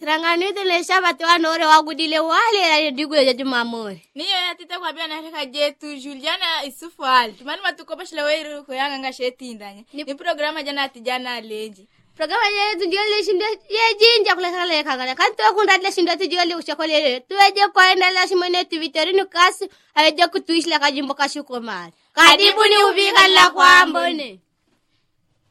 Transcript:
Ranganite le shabati wanore wagudile wale digwe ya Jumamori. Niyo ya tita kwa bia nataka jetu Juliana Isufu wale. Tumani matukopesha wewe ko yanga ngasheti ndanya. Ni programa jana atijana leji. Programa yetu ndio le shindo ye jinja kula le kangala. Kanto kunda le shindo tijole ushakole. Tuweje kwaenda la shimone tiviterini kasi aje kutuishla kajimbo kashuko mali. Karibu ni ubika la kwa ambone.